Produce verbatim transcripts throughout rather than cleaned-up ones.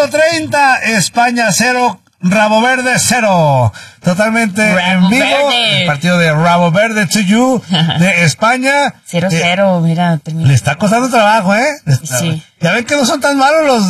Minuto treinta, España cero, Rabo Verde cero. Totalmente Rabo en vivo. Verde. El partido de Rabo Verde to you de España. cero cero, eh, mira, terminó. Le está costando trabajo, ¿eh? Está, sí. Ya ven que no son tan malos los...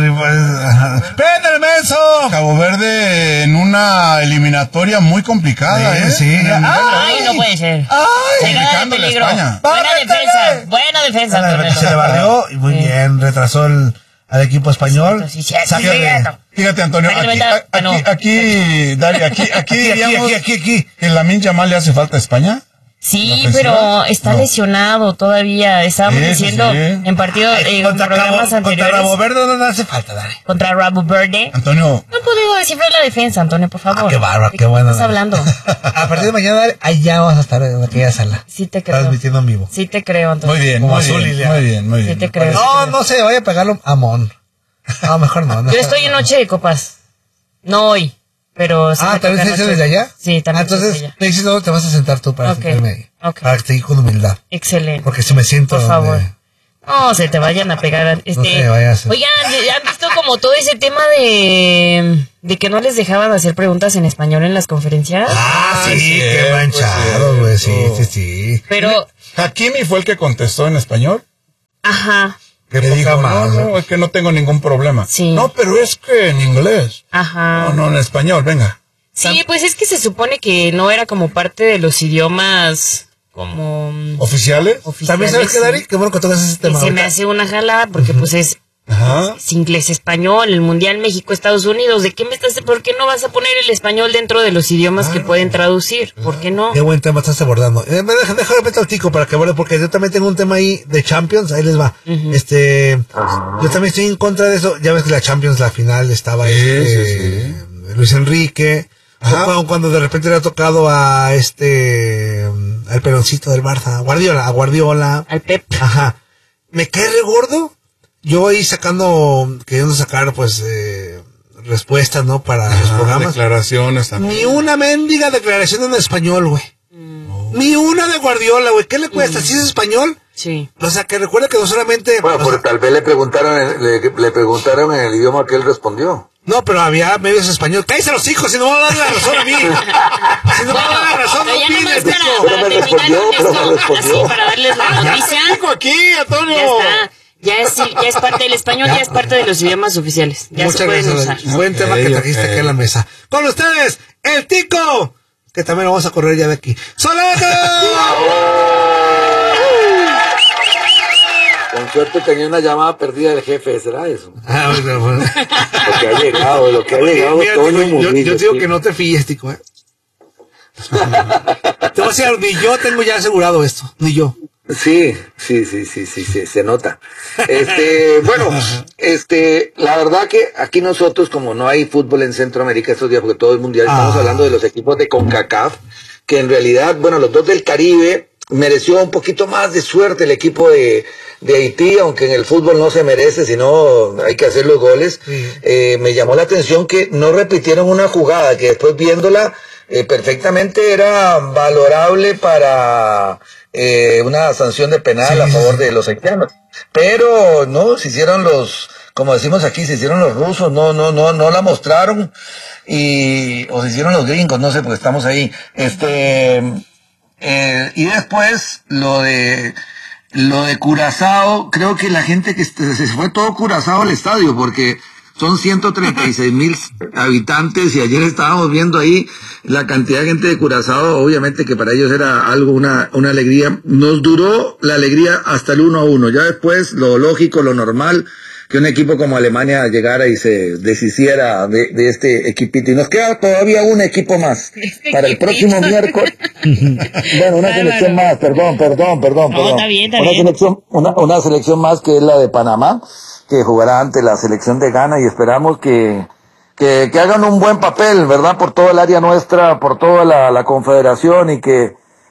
¡Ven el menso! Cabo Verde en una eliminatoria muy complicada, Sí, ¿eh? sí. En el- Ay, no puede ser. ¡Ay! Llegada de complicándole a peligro. España. Buena ¡Bárratele! defensa. Buena defensa. Se le, se le barrió y muy Sí. bien, retrasó el, al equipo español. Sí, sí, sí, Sáquenle. sí, cierto. Fíjate, Antonio, Sáquenle aquí, ventaja. Ah, no. aquí, aquí, Dari, aquí, aquí, Aquí, diríamos aquí, aquí, aquí. que Lamine Yamal le hace falta a España. Sí, ¿La ofensiva? pero está No. lesionado todavía. Estábamos Sí, sí, diciendo sí. en partidos, eh, en contra, programas Cabo, contra Rabo anteriores. Verde no le hace falta, dale. Contra Rabo Verde. Antonio, No he podido descifrar la defensa, Antonio, por favor. Ah, qué bárbaro, ¿De qué bueno. estás hablando? A partir de mañana, dale, ahí ya vamos a estar en aquella sala. Sí te creo. Transmitiendo en vivo. Sí te creo, Antonio. muy bien, Como muy azul bien, y ya. muy bien, muy Sí bien. te creo. No, no se vaya a pegarlo a Mon. No, mejor no. no. Yo estoy en noche de copas. No hoy, pero... sí Ah, me ¿también toca se dice noche- desde allá? Sí, también Ah, entonces, desde allá. me dices dónde te vas a sentar tú para Ok, sentarme ahí. ok. Para que te diga con humildad. Excelente. Porque si me siento... Por donde- favor. No, se te vayan a pegar. Este, se vaya a hacer. Oigan, ¿ya han visto como todo ese tema de, de que no les dejaban hacer preguntas en español en las conferencias? Ah, sí, Ah, qué cierto, manchado, güey. Sí, cierto. sí, sí. Pero, Hakimi fue el que contestó en español. ajá, Qué Que poca dijo, no, madre. no, es que no tengo ningún problema. Sí. No, pero es que en inglés. ajá. No, no, en español, venga. Sí, pues es que se supone que no era como parte de los idiomas como mm, ¿Oficiales? oficiales. También sabes qué, Dari, qué bueno que tocas ese Y tema. se me ahorita. hace una jalada porque pues es, Ajá. es inglés, español, el mundial México, Estados Unidos. ¿De qué me estás? ¿Por qué no vas a poner el español dentro de los idiomas que pueden traducir? ¿Por qué no? Qué buen tema estás abordando. Eh, me deja, deja de meter al tico para que aborde, porque yo también tengo un tema ahí de Champions, ahí les va. Este, yo también estoy en contra de eso. Ya ves que la Champions, la final estaba Sí, este, sí, Luis Enrique. Ajá. Cuando, cuando de repente le ha tocado a este, al peloncito del Barça, a Guardiola, a Guardiola. Al Pep. Ajá. Me cae re gordo. Yo ahí sacando, queriendo sacar, pues, eh, respuestas, ¿no? Para los Ah, programas. declaraciones también. Ni una mendiga declaración en español, güey. Ni una de Guardiola, güey. ¿Qué le cuesta? Si es español. Sí. O sea, que recuerda que no solamente... Bueno, o porque sea, tal vez le preguntaron, en- le, le preguntaron en el idioma que él respondió. no, pero había medios español. ¡Cállese los hijos! Si no va a dar la razón a mí. Si no va a dar la razón, Pero no ya opines, nomás para, tico. Pero para me terminar respondió, con pero me esto, respondió. así para darles la noticia, Tico aquí, Antonio. ya está. Ya es, sí, ya es parte del español, ya es parte de los idiomas oficiales. Ya Muchas se pueden gracias. usar. Buen tema que Ok, trajiste ok. aquí en la mesa. Con ustedes, el Tico. Que también lo vamos a correr ya de aquí. ¡Solano! Con suerte tenía una llamada perdida del jefe, ¿será eso? Ah, bueno, bueno. Lo que ha llegado, lo que ha llegado Mira, Toño Tico, yo, Murillo, yo te digo sí. que no te fíes, Tico, ¿eh? Te voy a decir, ni yo tengo ya asegurado esto, ni yo. Sí, sí, sí, sí, sí, sí, se nota. Este, bueno, este, la verdad que aquí nosotros, como no hay fútbol en Centroamérica estos días, porque todo es mundial, estamos Ah. hablando de los equipos de CONCACAF, que en realidad, bueno, los dos del Caribe, mereció un poquito más de suerte el equipo de, de Haití, aunque en el fútbol no se merece, sino hay que hacer los goles. Sí. Eh, me llamó la atención que no repitieron una jugada, que después viéndola, eh, perfectamente era valorable para eh, una sanción de penal Sí, a sí, favor sí. de los haitianos. Pero no, se hicieron los, como decimos aquí, se hicieron los rusos, no, no, no, no la mostraron, y, o se hicieron los gringos, no sé, porque estamos ahí. Este, eh, y después lo de, lo de Curazao, creo que la gente que est- se fue todo Curazao al estadio, porque son ciento treinta y seis mil habitantes, y ayer estábamos viendo ahí la cantidad de gente de Curazao, obviamente que para ellos era algo, una, una alegría. Nos duró la alegría hasta el uno a uno, ya después lo lógico, lo normal, que un equipo como Alemania llegara y se deshiciera de, de este equipito. Y nos queda todavía un equipo más Este para el equipito. próximo miércoles. Bueno, una Bárbaro. selección más, perdón, perdón, perdón, No, perdón. está bien, está una bien. selección, una, una selección más que es la de Panamá, que jugará ante la selección de Ghana, y esperamos que, que, que hagan un buen papel, ¿verdad? Por toda el área nuestra, por toda la, la confederación, y que,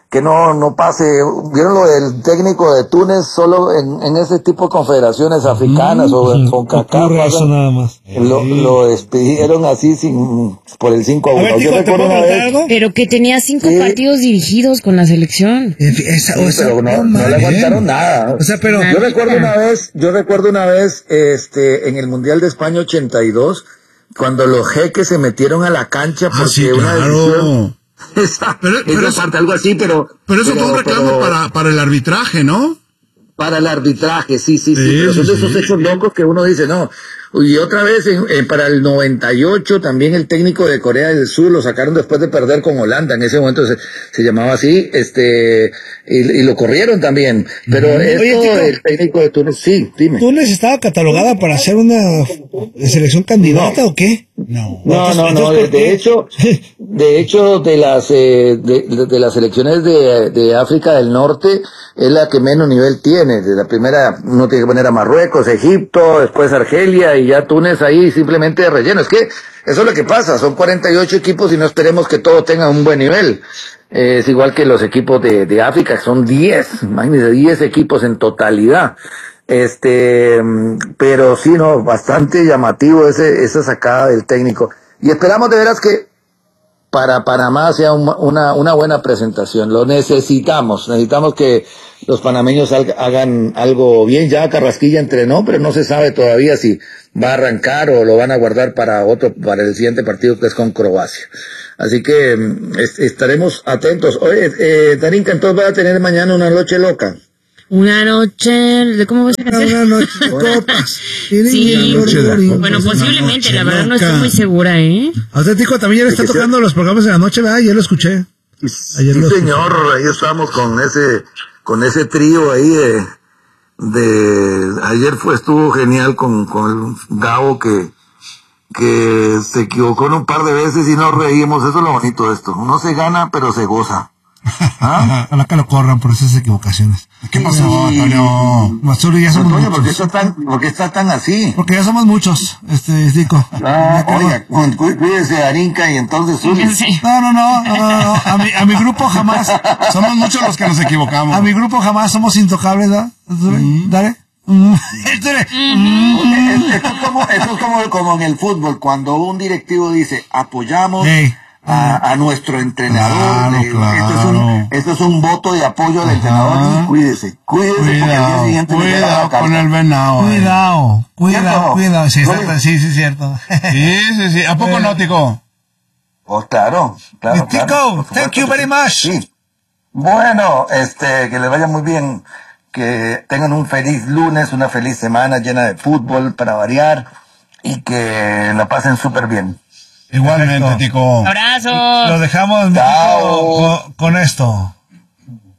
que no, no pase. ¿Vieron lo del técnico de Túnez? Solo en, en ese tipo de confederaciones africanas mm, o con CACAF. Eso nada más. Lo, lo despidieron así sin, por el cinco a uno. Yo recuerdo una vez. Algo? Pero que tenía cinco sí. partidos dirigidos con la selección. Esa, sí, o sea, pero no, no le aguantaron nada. O sea, pero yo recuerdo una vez, yo recuerdo una vez, este, en el Mundial de España ochenta y dos, cuando los jeques se metieron a la cancha porque ah, sí, una claro. decisión. Esa, pero, pero esa parte, algo así, pero... Pero eso pero, fue un reclamo pero, para, para el arbitraje, ¿no? Para el arbitraje, sí, sí, sí, sí pero sí, son de sí. esos hechos locos que uno dice, no. Y otra vez, en, en, para el noventa y ocho, también el técnico de Corea del Sur lo sacaron después de perder con Holanda, en ese momento se, se llamaba así, este, y, y lo corrieron también. Pero mm. esto, Oye, tío, el técnico de Túnez, sí, dime. ¿Túnez estaba catalogada para ser una selección candidata no. o qué? No, no, no, no, de, de hecho, de hecho, de las, eh, de, de las selecciones de, de África del Norte, es la que menos nivel tiene. De la primera, uno tiene que poner a Marruecos, Egipto, después Argelia y ya Túnez ahí simplemente de relleno. Es que eso es lo que pasa, son cuarenta y ocho equipos y no esperemos que todos tengan un buen nivel. Eh, es igual que los equipos de, de África, son diez, imagínense, diez equipos en totalidad. Este, pero sí, no, bastante llamativo ese, esa sacada del técnico. Y esperamos de veras que para Panamá sea un, una, una buena presentación. Lo necesitamos, necesitamos que los panameños hagan algo bien. Ya Carrasquilla entrenó, pero no se sabe todavía si va a arrancar o lo van a guardar para otro, para el siguiente partido que es con Croacia. Así que es, estaremos atentos. Oye, eh, Darinka, entonces va a tener mañana una noche loca. Una noche, ¿de cómo vas a hacer? Una noche de copas. Sí, noche de copas. Bueno, posiblemente, la verdad no estoy muy segura, ¿eh? Auténtico también ya le está tocando los programas de la noche, ¿verdad? Ya lo escuché. Ayer sí, lo señor, escuché. Ahí estamos con ese, con ese trío ahí de, de, ayer fue, estuvo genial con, con el Gabo que, que se equivocó en un par de veces y nos reímos. Eso es lo bonito de esto. No se gana, pero se goza. ¿Ah? Ojalá que lo corran por esas equivocaciones. ¿Qué pasó, Antonio? Matsuri, ya somos Antonio, muchos. ¿por qué está tan, por qué está tan así? Porque ya somos muchos, este, Dico. Ah, oiga, cuídese, Darinka, y entonces Zuli. Sí. No, no, no, no, no, no. A mi, a mi grupo jamás. Somos muchos los que nos equivocamos. A mi grupo jamás somos intocables, ¿verdad? Mm. Dale. Mm. Esto es como, esto es como, como en el fútbol, cuando un directivo dice, apoyamos hey. A, a nuestro entrenador. Claro, de, claro. Esto, es un, esto es un voto de apoyo al entrenador. Y cuídese, cuídese, cuidado, porque al día siguiente cuidado con el venado. Cuidado, cuidado, cuidado. Sí, ¿No? sí, sí, cierto. Sí, sí, sí. ¿A poco no, Tico? Oh, claro, claro. Tico, claro, thank you very much. Sí. Bueno, este, que les vaya muy bien, que tengan un feliz lunes, una feliz semana llena de fútbol para variar y que la pasen súper bien. Igualmente, Tico. Abrazo. Lo dejamos con, con esto.